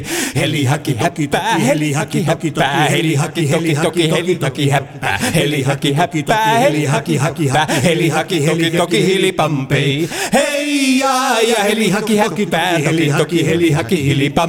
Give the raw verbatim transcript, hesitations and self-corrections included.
Heli haki häppää, heli haki häppää, heli haki heli toki heli toki häppää, heli haki häppää, heli haki haki häppää, heli haki heli toki hilipampei. Hei ja ja heli haki häppää, toki toki heli haki hilipam.